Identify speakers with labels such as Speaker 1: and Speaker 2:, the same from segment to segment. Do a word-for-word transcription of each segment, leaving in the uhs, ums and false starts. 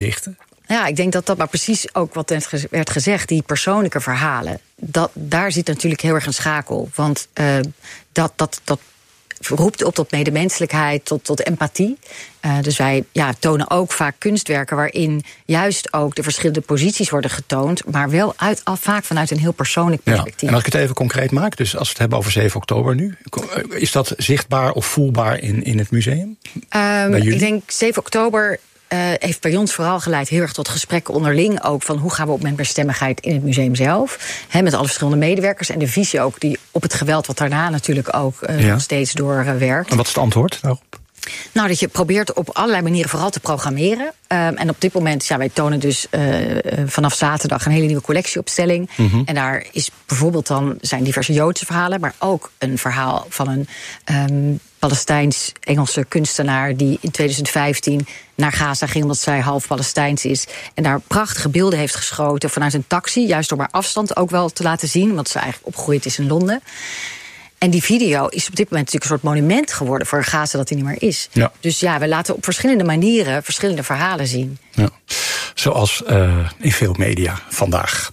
Speaker 1: richten?
Speaker 2: Ja, ik denk dat dat maar precies ook wat net werd gezegd, die persoonlijke verhalen. Dat, daar zit natuurlijk heel erg een schakel. Want uh, dat, dat, dat roept op tot medemenselijkheid, tot, tot empathie. Uh, dus wij ja, tonen ook vaak kunstwerken waarin juist ook de verschillende posities worden getoond, maar wel uit, al vaak vanuit een heel persoonlijk perspectief.
Speaker 1: Ja, en als ik het even concreet maak, dus als we het hebben over zeven oktober nu, is dat zichtbaar of voelbaar in, in het museum?
Speaker 2: Um, ik denk zeven oktober Uh, heeft bij ons vooral geleid heel erg tot gesprekken onderling ook van hoe gaan we op met bestemmigheid in het museum zelf. He, met alle verschillende medewerkers en de visie ook die op het geweld wat daarna natuurlijk ook uh, ja. nog steeds doorwerkt. Uh,
Speaker 1: en wat is het antwoord daarop?
Speaker 2: Nou, dat je probeert op allerlei manieren vooral te programmeren. Um, en op dit moment, ja, wij tonen dus uh, vanaf zaterdag een hele nieuwe collectieopstelling. Mm-hmm. En daar is bijvoorbeeld dan zijn diverse Joodse verhalen, maar ook een verhaal van een um, Palestijns-Engelse kunstenaar die in twintig vijftien naar Gaza ging omdat zij half Palestijns is. En daar prachtige beelden heeft geschoten vanuit een taxi, juist door haar afstand ook wel te laten zien, want ze eigenlijk opgegroeid is in Londen. En die video is op dit moment natuurlijk een soort monument geworden voor Gaza dat hij niet meer is. Ja. Dus ja, we laten op verschillende manieren verschillende verhalen zien.
Speaker 1: Ja. Zoals uh, in veel media vandaag.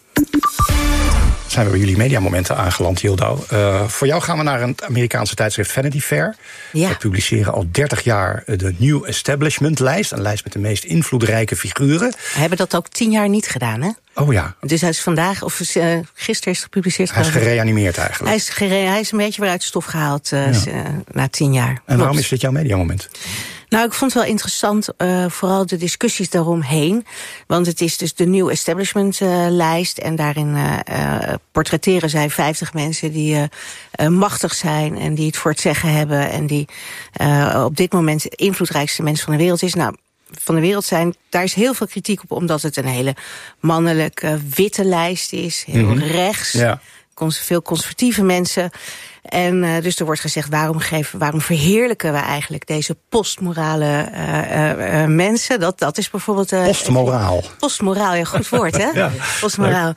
Speaker 1: Zijn we bij jullie mediamomenten aangeland, Yildo. Uh, voor jou gaan we naar een Amerikaanse tijdschrift Vanity Fair. Ja. We publiceren al dertig jaar de New Establishment-lijst. Een lijst met de meest invloedrijke figuren.
Speaker 3: We hebben dat ook tien jaar niet gedaan, hè?
Speaker 1: Oh ja.
Speaker 3: Dus hij is vandaag, of uh, gisteren is gepubliceerd.
Speaker 1: Hij is gereanimeerd eigenlijk.
Speaker 3: Hij is, gere- hij is een beetje weer uit de stof gehaald uh, ja. uh, na tien jaar. En
Speaker 1: Klopt. Waarom is dit jouw mediamoment?
Speaker 3: Nou, ik vond het wel interessant, uh, vooral de discussies daaromheen. Want het is dus de New Establishment-lijst. Uh, en daarin uh, uh, portretteren zij vijftig mensen die uh, uh, machtig zijn en die het voor het zeggen hebben. En die uh, op dit moment de invloedrijkste mensen van de wereld is. Nou, van de wereld zijn, daar is heel veel kritiek op, omdat het een hele mannelijke, witte lijst is. Heel mm-hmm. rechts, ja. cons- veel conservatieve mensen. En uh, dus er wordt gezegd, waarom, geven, waarom verheerlijken we eigenlijk deze postmorale uh, uh, uh, mensen? Dat, dat is bijvoorbeeld... Uh,
Speaker 1: postmoraal.
Speaker 3: Postmoraal, ja, goed woord, hè? Ja, postmoraal.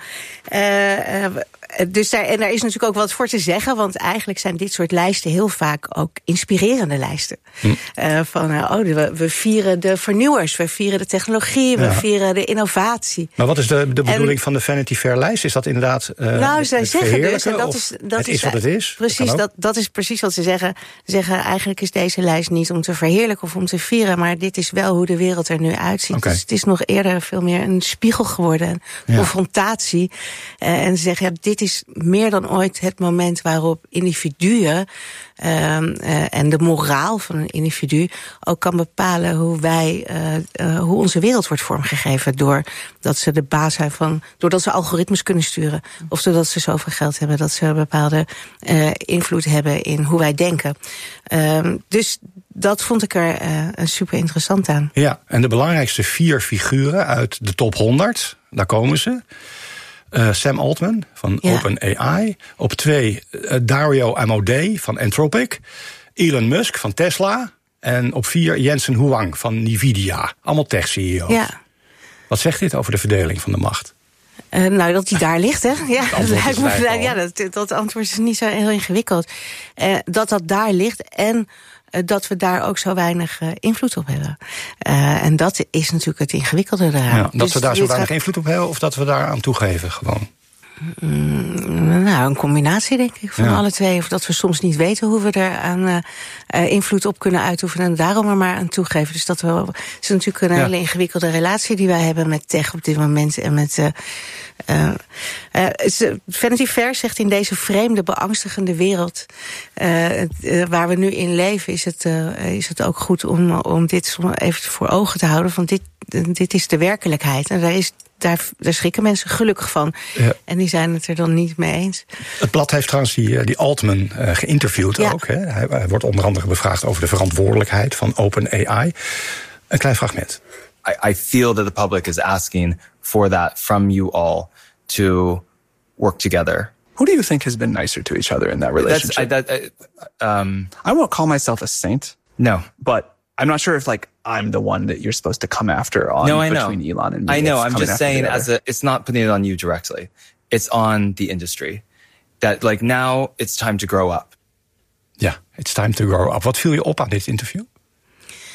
Speaker 3: Uh, uh, dus daar, en daar is natuurlijk ook wat voor te zeggen, want eigenlijk zijn dit soort lijsten heel vaak ook inspirerende lijsten. Hm. Uh, van, uh, oh, we, we vieren de vernieuwers, we vieren de technologie, we ja. vieren de innovatie.
Speaker 1: Maar wat is de, de bedoeling en, van de Vanity Fair lijst? Is dat inderdaad uh,
Speaker 3: nou, zij zeggen dus, en dat is, dat
Speaker 1: het
Speaker 3: is,
Speaker 1: is wat het is?
Speaker 3: Precies, dat, dat is precies wat ze zeggen. Ze zeggen, eigenlijk is deze lijst niet om te verheerlijken of om te vieren, maar dit is wel hoe de wereld er nu uitziet. Okay. Dus het is nog eerder veel meer een spiegel geworden, een ja. confrontatie. Uh, en ze zeggen, ja, dit is meer dan ooit het moment waarop individuen uh, uh, en de moraal van een individu ook kan bepalen hoe wij, uh, uh, hoe onze wereld wordt vormgegeven, doordat ze de baas zijn van, doordat ze algoritmes kunnen sturen, of doordat ze zoveel geld hebben dat ze een bepaalde uh, invloed hebben in hoe wij denken. Uh, dus dat vond ik er uh, super interessant aan.
Speaker 1: Ja, en de belangrijkste vier figuren uit de top honderd, daar komen ze. Uh, Sam Altman van ja. OpenAI. Op twee uh, Dario Amodei van Anthropic. Elon Musk van Tesla. En op vier Jensen Huang van Nvidia. Allemaal tech-C E O's. Ja. Wat zegt dit over de verdeling van de macht?
Speaker 3: Uh, nou, dat die daar ligt, hè? Ja, dat, lijkt me, ja dat, dat antwoord is niet zo heel ingewikkeld. Uh, dat dat daar ligt en uh, dat we daar ook zo weinig uh, invloed op hebben. Uh, en dat is natuurlijk het ingewikkelde eraan. Ja,
Speaker 1: dat dus we daar zo weinig gaat... invloed op hebben of dat we daar aan toegeven gewoon?
Speaker 3: Mm, nou, een combinatie denk ik van ja. alle twee. Of dat we soms niet weten hoe we er aan uh, uh, invloed op kunnen uitoefenen en daarom er maar aan toegeven. Dus dat we, het is natuurlijk een ja. hele ingewikkelde relatie die wij hebben met tech op dit moment. En met uh, uh, uh, Vanity Fair zegt in deze vreemde, beangstigende wereld uh, uh, waar we nu in leven, is het, uh, is het ook goed om, om dit even voor ogen te houden. Van dit, dit is de werkelijkheid. En daar is Daar, daar schrikken mensen gelukkig van. Ja. En die zijn het er dan niet mee eens.
Speaker 1: Het blad heeft trouwens die, die Altman uh, geïnterviewd ja. ook. Hè. Hij, hij wordt onder andere bevraagd over de verantwoordelijkheid van OpenAI. Een klein fragment.
Speaker 4: I, I feel that the public is asking for that from you all to work together.
Speaker 5: Who do you think has been nicer to each other in that relationship?
Speaker 4: That's, I, that, um,
Speaker 5: I won't call myself a saint.
Speaker 4: No.
Speaker 5: But I'm not sure if like I'm the one that you're supposed to come after on
Speaker 4: no, I
Speaker 5: between
Speaker 4: know.
Speaker 5: Elon and me.
Speaker 4: I know. I'm just saying as a, it's not putting it on you directly. It's on the industry. That like now it's time to grow up.
Speaker 1: Ja, it's time to grow up. Wat viel je op aan dit interview?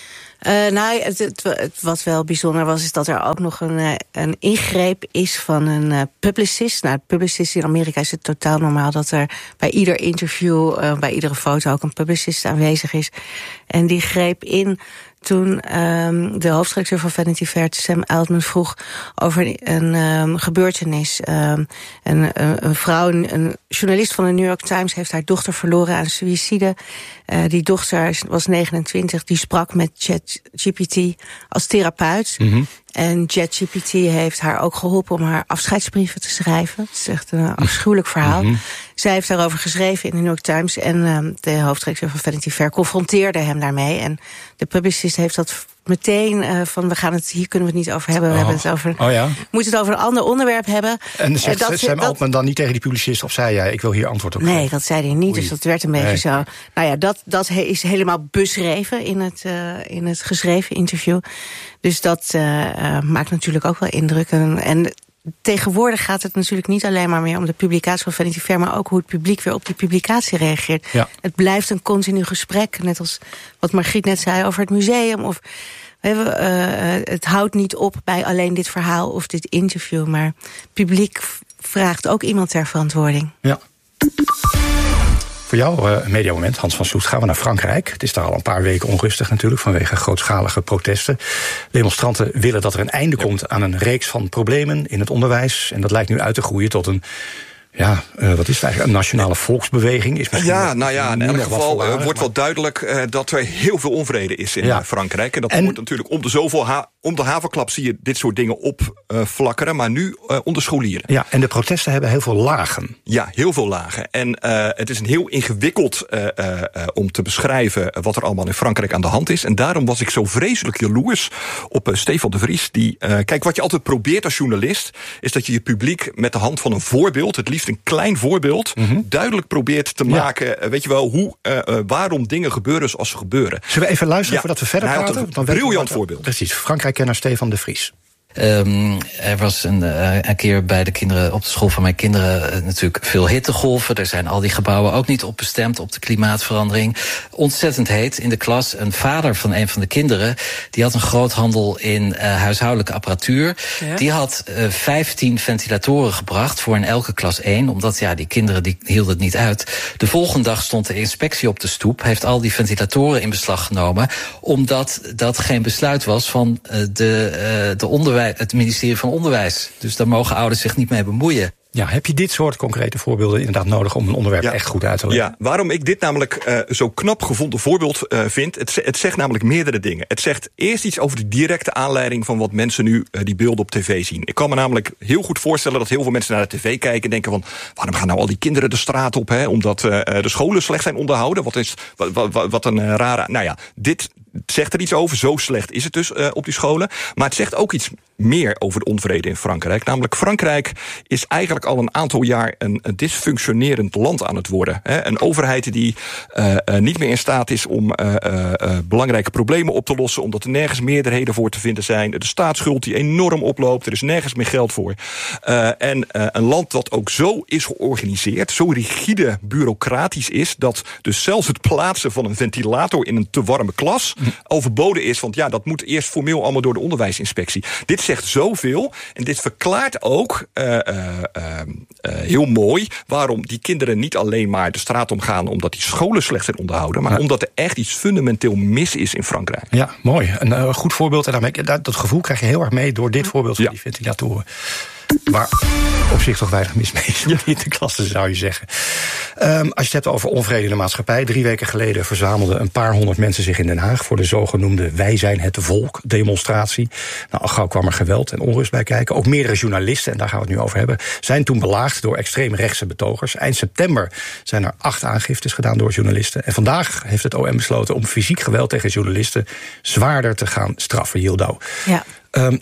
Speaker 3: Uh, nou, het, het, het, wat wel bijzonder was, is dat er ook nog een, een ingreep is van een uh, publicist. Nou, publicist in Amerika is het totaal normaal dat er bij ieder interview, uh, bij iedere foto ook een publicist aanwezig is. En die greep in toen um, de hoofdredacteur van Vanity Fair, Sam Altman, vroeg over een um, gebeurtenis. Um, een, een, een vrouw, een, een journalist van de New York Times, heeft haar dochter verloren aan suïcide. Uh, die dochter was negenentwintig, die sprak met ChatGPT als therapeut. Mm-hmm. En ChatGPT heeft haar ook geholpen om haar afscheidsbrieven te schrijven. Het is echt een afschuwelijk verhaal. Mm-hmm. Zij heeft daarover geschreven in de New York Times. En uh, de hoofdredacteur van Vanity Fair confronteerde hem daarmee. En de publicist heeft dat meteen uh, van, we gaan het, hier kunnen we het niet over hebben. We oh. hebben het over,
Speaker 1: oh ja.
Speaker 3: moeten het over een ander onderwerp hebben.
Speaker 1: En zegt uh, dat, Sam dat, Altman dan niet tegen die publicist, of zei jij, ik wil hier antwoord op geven?
Speaker 3: Nee, dat zei hij niet, Oei. dus dat werd een beetje nee. zo. Nou ja, dat, dat is helemaal beschreven in het, uh, in het geschreven interview. Dus dat uh, uh, maakt natuurlijk ook wel indruk. En, en tegenwoordig gaat het natuurlijk niet alleen maar meer om de publicatie van Vanity Fair, maar ook hoe het publiek weer op die publicatie reageert. Ja. Het blijft een continu gesprek, net als wat Margriet net zei over het museum. Of uh, het houdt niet op bij alleen dit verhaal of dit interview, maar het publiek vraagt ook iemand ter verantwoording.
Speaker 1: Ja. Voor jou, uh, mediamoment, Hans van Soest, gaan we naar Frankrijk. Het is daar al een paar weken onrustig natuurlijk vanwege grootschalige protesten. Demonstranten willen dat er een einde komt aan een reeks van problemen in het onderwijs. En dat lijkt nu uit te groeien tot een, ja, uh, wat is het eigenlijk, een nationale volksbeweging? Is
Speaker 6: ja, nou ja, in elk geval uh, wordt wel duidelijk uh, dat er heel veel onvrede is in ja. Frankrijk. En dat en, wordt natuurlijk om de zoveel ha- om de haverklap zie je dit soort dingen opflakkeren, uh, maar nu uh, onder scholieren.
Speaker 1: Ja, en de protesten hebben heel veel lagen.
Speaker 6: Ja, heel veel lagen. En uh, het is een heel ingewikkeld uh, uh, om te beschrijven wat er allemaal in Frankrijk aan de hand is. En daarom was ik zo vreselijk jaloers op uh, Stefan de Vries. Die, uh, kijk, wat je altijd probeert als journalist, is dat je je publiek met de hand van een voorbeeld, het liefst een klein voorbeeld, mm-hmm. duidelijk probeert te maken, ja. weet je wel, hoe, uh, uh, waarom dingen gebeuren zoals ze gebeuren.
Speaker 1: Zullen we even luisteren ja. voordat we verder
Speaker 6: nou,
Speaker 1: praten?
Speaker 6: Een briljant voorbeeld.
Speaker 1: Precies, Frankrijk-kenner Stefan de Vries.
Speaker 7: Um, er was een, uh, een keer bij de kinderen op de school van mijn kinderen uh, natuurlijk veel hittegolven. Er zijn al die gebouwen ook niet op bestemd op de klimaatverandering. Ontzettend heet in de klas. Een vader van een van de kinderen, die had een groothandel in uh, huishoudelijke apparatuur. Ja. Die had uh, vijftien ventilatoren gebracht voor in elke klas één. Omdat ja, die kinderen die hielden het niet uit. De volgende dag stond de inspectie op de stoep, heeft al die ventilatoren in beslag genomen, omdat dat geen besluit was van uh, de, uh, de onderwijs. Het ministerie van Onderwijs. Dus daar mogen ouders zich niet mee bemoeien.
Speaker 1: Ja, heb je dit soort concrete voorbeelden inderdaad nodig om een onderwerp ja. echt goed uit te leggen?
Speaker 6: Ja, waarom ik dit namelijk uh, zo knap gevonden voorbeeld uh, vind, het, het zegt namelijk meerdere dingen. Het zegt eerst iets over de directe aanleiding van wat mensen nu uh, die beelden op tv zien. Ik kan me namelijk heel goed voorstellen dat heel veel mensen naar de tv kijken en denken van, waarom gaan nou al die kinderen de straat op, hè? Omdat uh, de scholen slecht zijn onderhouden. Wat is wat, wat, wat een uh, rare. Nou ja, dit zegt er iets over. Zo slecht is het dus uh, op die scholen. Maar het zegt ook iets meer over de onvrede in Frankrijk. Namelijk, Frankrijk is eigenlijk al een aantal jaar een, een dysfunctionerend land aan het worden. Hè? Een overheid die uh, uh, niet meer in staat is om uh, uh, uh, belangrijke problemen op te lossen, omdat er nergens meerderheden voor te vinden zijn. De staatsschuld die enorm oploopt. Er is nergens meer geld voor. Uh, en uh, een land dat ook zo is georganiseerd, zo rigide bureaucratisch is, dat dus zelfs het plaatsen van een ventilator in een te warme klas overboden is. Want ja, dat moet eerst formeel allemaal door de onderwijsinspectie. Dit zegt zoveel en dit verklaart ook uh, uh, uh, uh, heel mooi waarom die kinderen niet alleen maar de straat omgaan omdat die scholen slecht zijn onderhouden, maar ja. omdat er echt iets fundamenteel mis is in Frankrijk.
Speaker 1: Ja, mooi. Een uh, goed voorbeeld. En daarmee, dat, dat gevoel krijg je heel erg mee door dit voorbeeld van ja. die ventilatoren. Waar op zich toch weinig mis mee is ja. in de klasse, zou je zeggen. Um, als je het hebt over onvrede in de maatschappij. Drie weken geleden verzamelden een paar honderd mensen zich in Den Haag voor de zogenoemde Wij zijn het volk demonstratie. Nou, al gauw kwam er geweld en onrust bij kijken. Ook meerdere journalisten, en daar gaan we het nu over hebben, zijn toen belaagd door extreemrechtse betogers. Eind september zijn er acht aangiftes gedaan door journalisten. En vandaag heeft het O M besloten om fysiek geweld tegen journalisten zwaarder te gaan straffen. Yildau.
Speaker 3: Ja.
Speaker 1: Um,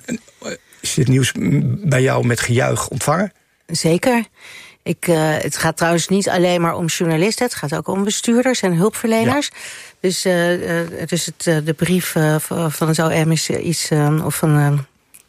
Speaker 1: Is dit nieuws bij jou met gejuich ontvangen?
Speaker 3: Zeker. Ik, uh, het gaat trouwens niet alleen maar om journalisten. Het gaat ook om bestuurders en hulpverleners. Ja. Dus, uh, uh, dus het, uh, de brief uh, van het O M is iets, uh, of van, uh,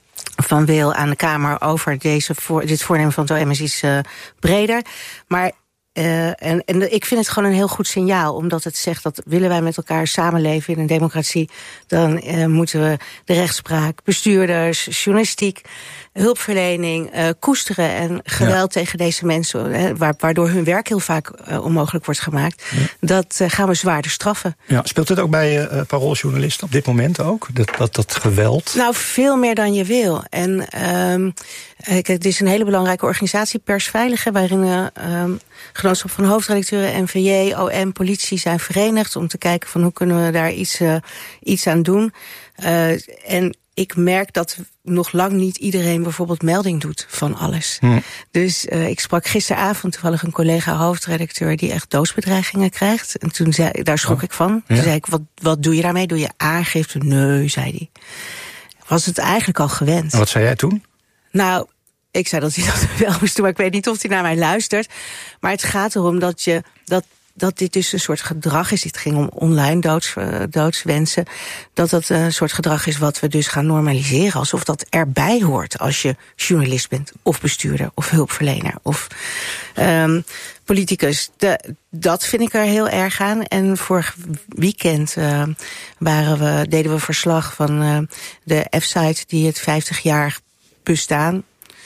Speaker 3: van Wil aan de Kamer over deze voor, dit voornemen van het O M is iets uh, breder. Maar Uh, en, en ik vind het gewoon een heel goed signaal, omdat het zegt dat willen wij met elkaar samenleven in een democratie, dan uh, moeten we de rechtspraak, bestuurders, journalistiek, hulpverlening uh, koesteren en geweld ja. tegen deze mensen, uh, waardoor hun werk heel vaak uh, onmogelijk wordt gemaakt. Ja. Dat uh, gaan we zwaarder straffen. Ja,
Speaker 1: speelt het ook bij uh, parooljournalisten op dit moment ook? Dat, dat, dat geweld?
Speaker 3: Nou, veel meer dan je wil. En um, kijk, het is een hele belangrijke organisatie, Persveilig, waarin uh, um, Genootschap van Hoofdredacteuren, N V J, O M, politie zijn verenigd om te kijken van hoe kunnen we daar iets, uh, iets aan doen. Uh, en ik merk dat nog lang niet iedereen bijvoorbeeld melding doet van alles. Hm. Dus uh, ik sprak gisteravond toevallig een collega hoofdredacteur die echt doodsbedreigingen krijgt. En toen zei, daar schrok oh. ik van. Ja. Toen zei ik, wat, wat doe je daarmee? Doe je aangifte? Nee, zei hij. Was het eigenlijk al gewend.
Speaker 1: En wat zei jij toen?
Speaker 3: Nou, ik zei dat hij dat wel moest doen, maar ik weet niet of hij naar mij luistert. Maar het gaat erom dat je dat dat dit dus een soort gedrag is. Het ging om online doods, uh, doodswensen. Dat dat een soort gedrag is wat we dus gaan normaliseren. Alsof dat erbij hoort als je journalist bent. Of bestuurder, of hulpverlener, of um, politicus. De, dat vind ik er heel erg aan. En vorig weekend uh, waren we, deden we verslag van uh, de F-site die het vijftig jaar bestaan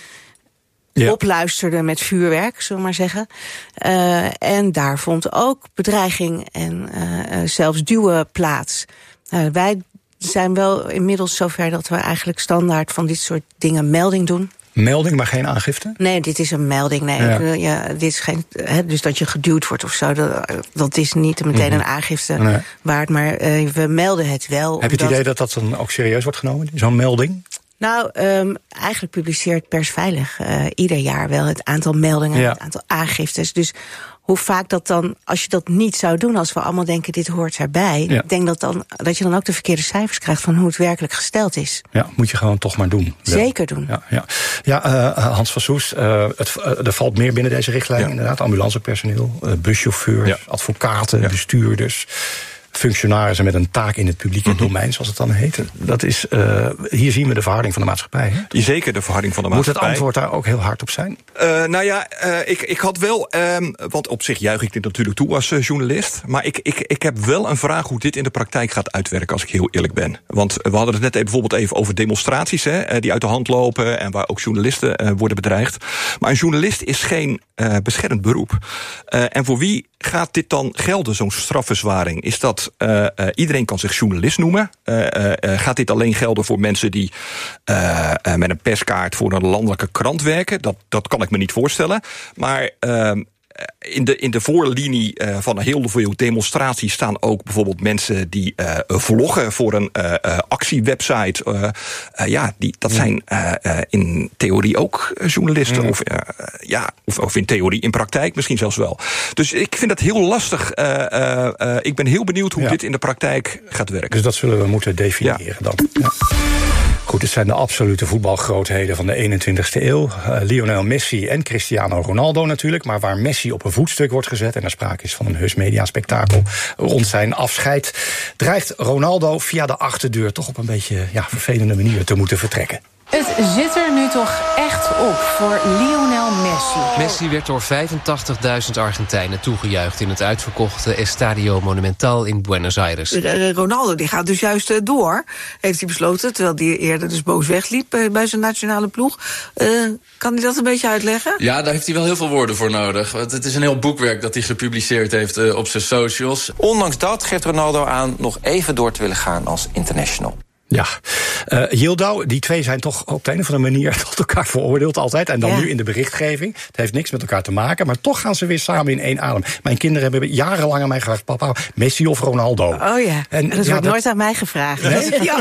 Speaker 3: Ja. opluisterde met vuurwerk, zullen we maar zeggen. Uh, en daar vond ook bedreiging en uh, zelfs duwen plaats. Uh, wij zijn wel inmiddels zover dat we eigenlijk standaard van dit soort dingen melding doen.
Speaker 1: Melding, maar geen aangifte?
Speaker 3: Nee, dit is een melding. Nee, ja. Ik, ja, dit is geen, he, dus dat je geduwd wordt of zo, dat, dat is niet meteen mm-hmm. een aangifte nee. waard. Maar uh, we melden het wel.
Speaker 1: Heb je het idee dat dat dan ook serieus wordt genomen, zo'n melding?
Speaker 3: Nou, um, eigenlijk publiceert Persveilig uh, ieder jaar wel het aantal meldingen, ja. het aantal aangiftes. Dus hoe vaak dat dan, als je dat niet zou doen, als we allemaal denken dit hoort erbij, ja. ik denk dat, dan, dat je dan ook de verkeerde cijfers krijgt van hoe het werkelijk gesteld is.
Speaker 1: Ja, moet je gewoon toch maar doen.
Speaker 3: Zeker doen.
Speaker 1: Ja, ja. ja uh, Hans van Soest, uh, het, uh, er valt meer binnen deze richtlijn, ja. inderdaad. Ambulancepersoneel, uh, buschauffeurs, ja. advocaten, ja. bestuurders, functionarissen met een taak in het publieke mm-hmm. domein, zoals het dan heet. Dat is, uh, hier zien we de verharding van de maatschappij. Hè?
Speaker 6: Zeker de verharding van de maatschappij.
Speaker 1: Moet het antwoord daar ook heel hard op zijn?
Speaker 6: Uh, nou ja, uh, ik, ik had wel, um, want op zich juich ik dit natuurlijk toe als uh, journalist, maar ik, ik, ik heb wel een vraag hoe dit in de praktijk gaat uitwerken, als ik heel eerlijk ben. Want we hadden het net even, bijvoorbeeld even over demonstraties, hè, die uit de hand lopen en waar ook journalisten uh, worden bedreigd. Maar een journalist is geen uh, beschermd beroep. Uh, en voor wie gaat dit dan gelden, zo'n strafverzwaring? Is dat uh, uh, iedereen kan zich journalist noemen? Uh, uh, gaat dit alleen gelden voor mensen die uh, uh, met een perskaart voor een landelijke krant werken? Dat, dat kan ik me niet voorstellen. Maar Uh, In de, in de voorlinie uh, van heel veel demonstraties staan ook bijvoorbeeld mensen die uh, vloggen voor een uh, uh, actiewebsite. Uh, uh, ja, die, dat zijn uh, uh, in theorie ook journalisten. Mm. Of, uh, ja, of, of in theorie, in praktijk misschien zelfs wel. Dus ik vind dat heel lastig. Uh, uh, uh, ik ben heel benieuwd hoe ja. dit in de praktijk gaat werken.
Speaker 1: Dus dat zullen we moeten definiëren ja. dan. Ja. Goed, het zijn de absolute voetbalgrootheden van de eenentwintigste eeuw. Uh, Lionel Messi en Cristiano Ronaldo natuurlijk. Maar waar Messi op een voetstuk wordt gezet en er sprake is van een heus mediaspectakel rond zijn afscheid, dreigt Ronaldo via de achterdeur toch op een beetje ja, vervelende manier te moeten vertrekken.
Speaker 8: Het zit er nu toch echt op voor Lionel Messi.
Speaker 9: Messi werd door vijfentachtigduizend Argentijnen toegejuicht in het uitverkochte Estadio Monumental in Buenos Aires.
Speaker 10: Ronaldo die gaat dus juist door, heeft hij besloten, terwijl hij eerder dus boos wegliep bij zijn nationale ploeg. Uh, kan hij dat een beetje uitleggen?
Speaker 11: Ja, daar heeft hij wel heel veel woorden voor nodig. Want het is een heel boekwerk dat hij gepubliceerd heeft uh, op zijn socials.
Speaker 12: Ondanks dat geeft Ronaldo aan nog even door te willen gaan als international.
Speaker 1: Ja, uh, Yildiz, die twee zijn toch op de een of andere manier tot elkaar veroordeeld altijd. En dan ja. nu in de berichtgeving. Het heeft niks met elkaar te maken, maar toch gaan ze weer samen in één adem. Mijn kinderen hebben jarenlang aan mij gevraagd, papa, Messi of Ronaldo?
Speaker 3: Oh ja, en, en dat ja, wordt dat nooit aan mij gevraagd.
Speaker 1: Nee?
Speaker 3: Ja.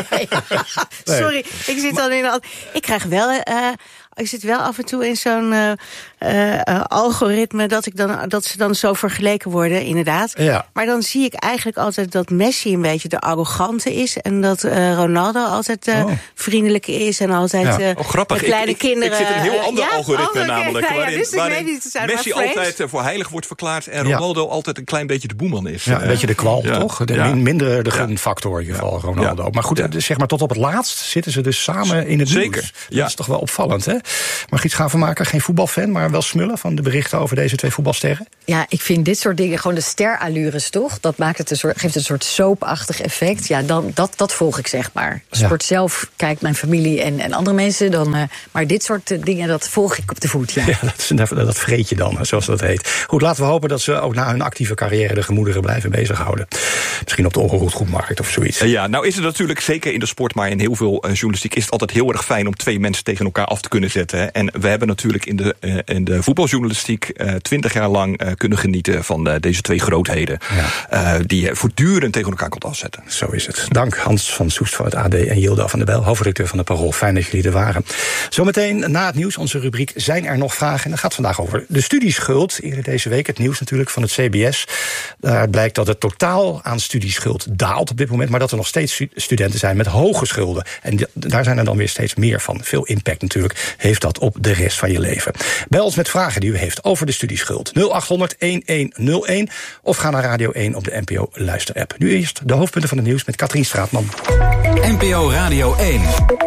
Speaker 3: Sorry, ik zit dan in al. Ik krijg wel Uh, Ik zit wel af en toe in zo'n uh, uh, algoritme dat, ik dan, dat ze dan zo vergeleken worden, inderdaad. Ja. Maar dan zie ik eigenlijk altijd dat Messi een beetje de arrogante is en dat uh, Ronaldo altijd uh, oh. vriendelijk is en altijd uh,
Speaker 6: ja. oh, grappig.
Speaker 3: met kleine
Speaker 6: ik,
Speaker 3: kinderen.
Speaker 6: Ik, ik zit in een heel ander
Speaker 3: uh,
Speaker 6: algoritme
Speaker 3: ja?
Speaker 6: namelijk.
Speaker 3: Okay,
Speaker 6: waarin,
Speaker 3: ja, dus
Speaker 6: waarin Messi altijd uh, voor heilig wordt verklaard en Ronaldo ja. altijd een klein beetje de boeman is.
Speaker 1: Ja, een beetje de kwal, ja. toch? De ja. minder de gunfactor in ieder geval, Ronaldo. Ja. Maar goed, ja. zeg maar tot op het laatst zitten ze dus samen in het
Speaker 6: Zeker.
Speaker 1: nieuws. Dat ja. is toch wel opvallend, hè? Margriet Schavenmaker, geen voetbalfan, maar wel smullen van de berichten over deze twee voetbalsterren?
Speaker 2: Ja, ik vind dit soort dingen, gewoon de sterallures toch? Dat maakt het een soort, geeft een soort soapachtig effect. Ja, dan, dat, dat volg ik zeg maar. Sport ja. zelf kijkt mijn familie en, en andere mensen dan. Uh, maar dit soort uh, dingen, dat volg ik op de voet. Ja,
Speaker 1: ja dat, dat vreet je dan, zoals dat heet. Goed, laten we hopen dat ze ook na hun actieve carrière de gemoederen blijven bezighouden. Misschien op de onroerendgoedmarkt of zoiets.
Speaker 6: Ja, nou is het natuurlijk zeker in de sport, maar in heel veel uh, journalistiek is het altijd heel erg fijn om twee mensen tegen elkaar af te kunnen zetten. Hè. En we hebben natuurlijk in de, uh, in de voetbaljournalistiek twintig uh, jaar lang uh, kunnen genieten van uh, deze twee grootheden. Ja. Uh, die je voortdurend tegen elkaar kunt afzetten.
Speaker 1: Zo is het. Dank Hans van Soest van het A D en Yilda van der Bijl, hoofdredacteur van de Parool. Fijn dat jullie er waren. Zometeen na het nieuws, onze rubriek Zijn er nog vragen? En dat gaat vandaag over de studieschuld. Eerder deze week het nieuws natuurlijk van het C B S. Daar blijkt dat het totaal aan studieschuld daalt op dit moment, maar dat er nog steeds studenten zijn met hoge schulden. En daar zijn er dan weer steeds meer van. Veel impact natuurlijk heeft dat op de rest van je leven. Bel ons met vragen die u heeft over de studieschuld. nul acht honderd elf nul een of ga naar Radio één op de N P O luisterapp. Nu eerst de hoofdpunten van het nieuws met Katrien Straatman.
Speaker 13: N P O Radio één.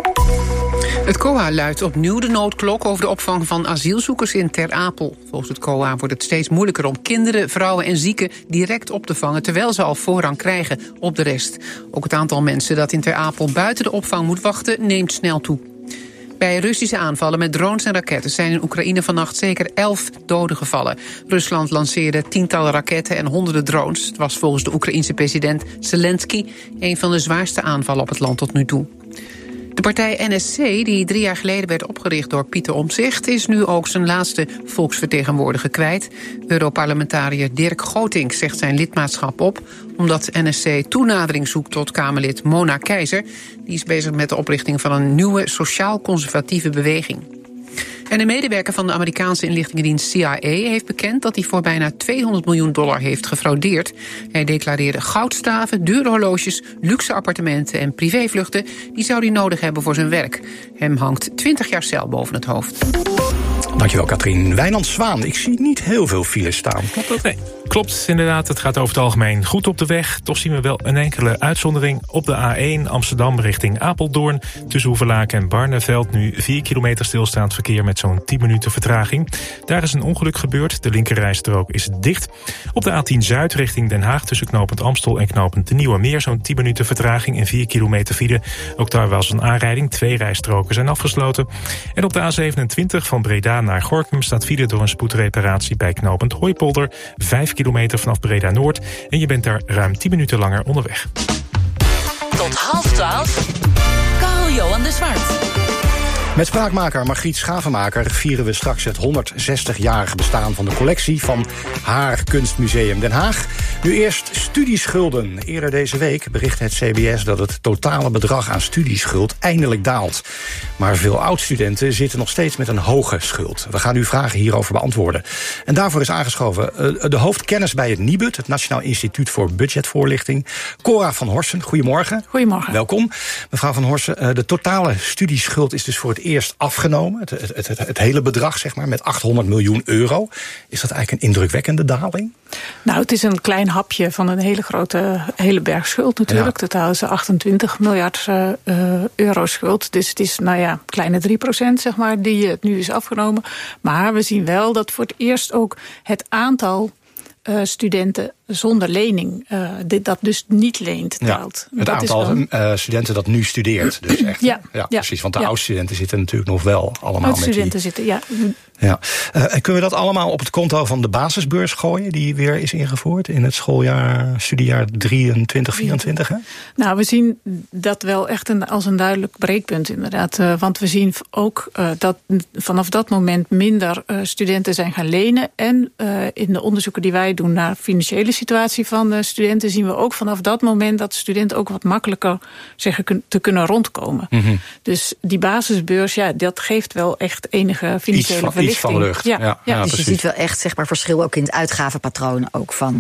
Speaker 14: Het C O A luidt opnieuw de noodklok over de opvang van asielzoekers in Ter Apel. Volgens het C O A wordt het steeds moeilijker om kinderen, vrouwen en zieken direct op te vangen, terwijl ze al voorrang krijgen op de rest. Ook het aantal mensen dat in Ter Apel buiten de opvang moet wachten neemt snel toe. Bij Russische aanvallen met drones en raketten zijn in Oekraïne vannacht zeker elf doden gevallen. Rusland lanceerde tientallen raketten en honderden drones. Het was volgens de Oekraïense president Zelensky een van de zwaarste aanvallen op het land tot nu toe. De partij N S C, die drie jaar geleden werd opgericht door Pieter Omtzigt, is nu ook zijn laatste volksvertegenwoordiger kwijt. Europarlementariër Dirk Gootinck zegt zijn lidmaatschap op, omdat N S C toenadering zoekt tot Kamerlid Mona Keizer. Die is bezig met de oprichting van een nieuwe sociaal-conservatieve beweging. En een medewerker van de Amerikaanse inlichtingendienst C I A heeft bekend dat hij voor bijna tweehonderd miljoen dollar heeft gefraudeerd. Hij declareerde goudstaven, dure horloges, luxe appartementen en privévluchten. Die zou hij nodig hebben voor zijn werk. Hem hangt twintig jaar cel boven het hoofd.
Speaker 1: Dankjewel, Katrien. Wijnand Zwaan, ik zie niet heel veel files staan.
Speaker 15: Klopt dat? Nee, klopt inderdaad. Het gaat over het algemeen goed op de weg. Toch zien we wel een enkele uitzondering op de A één Amsterdam richting Apeldoorn. Tussen Hoevelaken en Barneveld nu vier kilometer stilstaand verkeer met zo'n tien minuten vertraging. Daar is een ongeluk gebeurd. De linkerrijstrook is dicht. Op de A tien Zuid richting Den Haag tussen knooppunt Amstel en knooppunt De Nieuwe Meer zo'n tien minuten vertraging en vier kilometer file. Ook daar was een aanrijding. Twee rijstroken zijn afgesloten. En op de A zevenentwintig van Breda naar Gorinchem staat file door een spoedreparatie bij knooppunt Hooipolder. Vijf kilometer vanaf Breda Noord. En je bent daar ruim tien minuten langer onderweg.
Speaker 16: Tot half twaalf. Carl-Johan de Zwart.
Speaker 1: Met spraakmaker Margriet Schavenmaker vieren we straks het honderdzestigjarige bestaan van de collectie van haar Kunstmuseum Den Haag. Nu eerst studieschulden. Eerder deze week berichtte het C B S dat het totale bedrag aan studieschuld eindelijk daalt. Maar veel oud-studenten zitten nog steeds met een hoge schuld. We gaan uw vragen hierover beantwoorden. En daarvoor is aangeschoven de hoofdkennis bij het Nibud, het Nationaal Instituut voor Budgetvoorlichting, Cora van Horsen. Goedemorgen.
Speaker 17: Goedemorgen.
Speaker 1: Welkom. Mevrouw van Horsen, de totale studieschuld is dus voor het eerst afgenomen. Het, het, het, het hele bedrag, zeg maar, met achthonderd miljoen euro. Is dat eigenlijk een indrukwekkende daling?
Speaker 17: Nou, het is een klein hapje van een hele grote, hele berg schuld natuurlijk. Ja. Totaal is er achtentwintig miljard uh, euro schuld. Dus het is, nou ja, kleine drie procent, zeg maar, die het nu is afgenomen. Maar we zien wel dat voor het eerst ook het aantal Uh, studenten zonder lening, uh, dit, dat dus niet leent, daalt.
Speaker 1: Ja, het dat aantal is wel... uh, studenten dat nu studeert, dus echt. Ja, ja, ja precies, want de ja. oud-studenten zitten natuurlijk nog wel allemaal met die...
Speaker 17: Oud-studenten zitten, ja.
Speaker 1: ja. Uh, kunnen we dat allemaal op het konto van de basisbeurs gooien, die weer is ingevoerd in het schooljaar, studiejaar drieëntwintig vierentwintig? Hè?
Speaker 17: Nou, we zien dat wel echt een, als een duidelijk breekpunt, inderdaad. Uh, want we zien ook uh, dat vanaf dat moment minder uh, studenten zijn gaan lenen. En uh, in de onderzoeken die wij doen naar financiële situatie van de studenten, zien we ook vanaf dat moment dat studenten ook wat makkelijker zeggen te kunnen rondkomen. Mm-hmm. Dus die basisbeurs, ja, dat geeft wel echt enige financiële
Speaker 1: iets van,
Speaker 17: verlichting.
Speaker 1: Iets van lucht.
Speaker 17: Ja,
Speaker 2: ja, ja, dus je ziet wel echt, zeg maar, verschil ook in het uitgavenpatroon ook van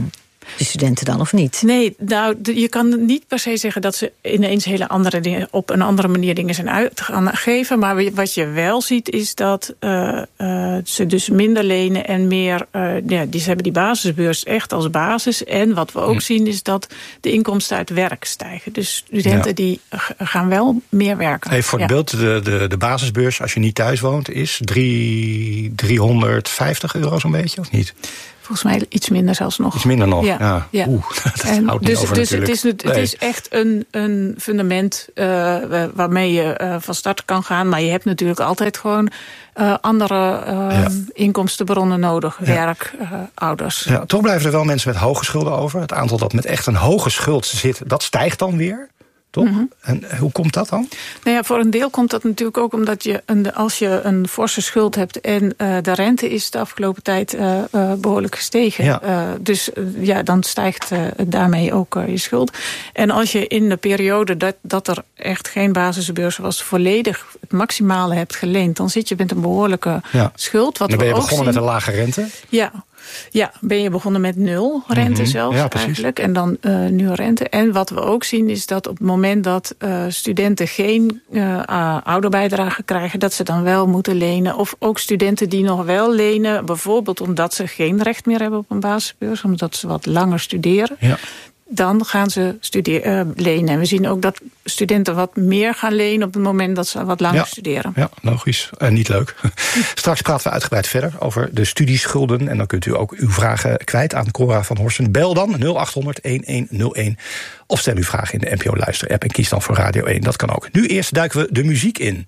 Speaker 2: de studenten dan of niet?
Speaker 17: Nee, nou, je kan niet per se zeggen dat ze ineens hele andere dingen, op een andere manier dingen zijn uit gaan geven. Maar wat je wel ziet is dat uh, uh, ze dus minder lenen en meer, uh, ja, die, ze hebben die basisbeurs echt als basis. En wat we ook hm. zien is dat de inkomsten uit werk stijgen. Dus studenten ja. die gaan wel meer werken.
Speaker 1: Even voor het ja. beeld, de, de, de basisbeurs als je niet thuis woont is drie, driehonderdvijftig euro zo'n beetje, of niet?
Speaker 17: Volgens mij iets minder zelfs nog.
Speaker 1: Iets minder nog, ja. ja.
Speaker 17: ja.
Speaker 1: Oeh, dat
Speaker 17: en
Speaker 1: houdt
Speaker 17: dus
Speaker 1: niet over
Speaker 17: dus het, is, het,
Speaker 1: nee.
Speaker 17: het is echt een, een fundament uh, waarmee je uh, van start kan gaan. Maar je hebt natuurlijk altijd gewoon uh, andere uh, ja. inkomstenbronnen nodig. Ja. Werk, uh, ouders.
Speaker 1: Ja, toch blijven er wel mensen met hoge schulden over. Het aantal dat met echt een hoge schuld zit, dat stijgt dan weer. Toch? Mm-hmm. En hoe komt dat dan?
Speaker 17: Nou ja, voor een deel komt dat natuurlijk ook omdat je een, als je een forse schuld hebt en uh, de rente is de afgelopen tijd uh, uh, behoorlijk gestegen. Ja. Uh, dus uh, ja, dan stijgt uh, daarmee ook uh, je schuld. En als je in de periode dat, dat er echt geen basisbeurs was, volledig het maximale hebt geleend, dan zit je met een behoorlijke ja. schuld. Wat
Speaker 1: en dan ben je
Speaker 17: we
Speaker 1: begonnen
Speaker 17: ook zien,
Speaker 1: met een lage rente?
Speaker 17: Ja. Ja, ben je begonnen met nul rente mm-hmm. zelfs ja, eigenlijk. En dan uh, nul rente. En wat we ook zien is dat op het moment dat uh, studenten geen uh, uh, ouderbijdrage krijgen, dat ze dan wel moeten lenen. Of ook studenten die nog wel lenen, bijvoorbeeld omdat ze geen recht meer hebben op een basisbeurs, omdat ze wat langer studeren. Ja. Dan gaan ze studeren, uh, lenen. En we zien ook dat studenten wat meer gaan lenen op het moment dat ze wat langer
Speaker 1: ja,
Speaker 17: studeren.
Speaker 1: Ja, logisch. En uh, niet leuk. Straks praten we uitgebreid verder over de studieschulden. En dan kunt u ook uw vragen kwijt aan Cora van Horsten. Bel dan nul acht honderd elf nul een. Of stel uw vragen in de N P O Luister-app en kies dan voor Radio één. Dat kan ook. Nu eerst duiken we de muziek in.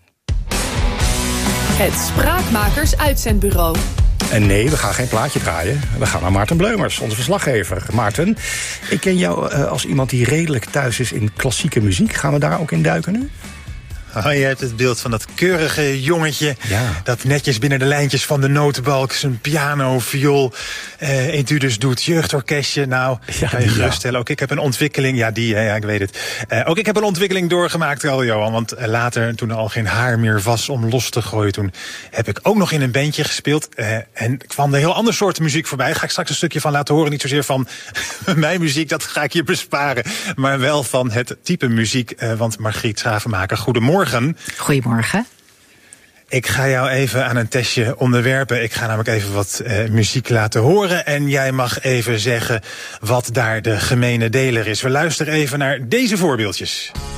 Speaker 18: Het Spraakmakers Uitzendbureau.
Speaker 1: En nee, we gaan geen plaatje draaien. We gaan naar Maarten Bleumers, onze verslaggever. Maarten, ik ken jou uh, als iemand die redelijk thuis is in klassieke muziek. Gaan we daar ook in duiken nu?
Speaker 19: Oh, je hebt het beeld van dat keurige jongetje, ja. dat netjes binnen de lijntjes van de notenbalk zijn piano, viool, eh, etudes doet, jeugdorkestje. Nou, ja, kan je geruststellen. Ja. Ook ik heb een ontwikkeling, ja die, ja, ik weet het. Uh, ook ik heb een ontwikkeling doorgemaakt, al Johan. Want uh, later, toen er al geen haar meer was om los te gooien, toen heb ik ook nog in een bandje gespeeld. Uh, en kwam er heel ander soort muziek voorbij. Ga ik straks een stukje van laten horen. Niet zozeer van mijn muziek, dat ga ik je besparen. Maar wel van het type muziek. Uh, want Margriet Schavenmaker, goedemorgen.
Speaker 2: Goedemorgen.
Speaker 19: Ik ga jou even aan een testje onderwerpen. Ik ga namelijk even wat uh, muziek laten horen. En jij mag even zeggen wat daar de gemene deler is. We luisteren even naar deze voorbeeldjes.